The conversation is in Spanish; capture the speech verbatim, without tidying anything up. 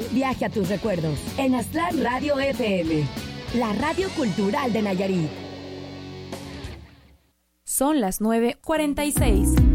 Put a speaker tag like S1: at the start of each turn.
S1: viaje a tus recuerdos en Aztlán Radio F M, la radio cultural de Nayarit.
S2: Son las nueve cuarenta y seis.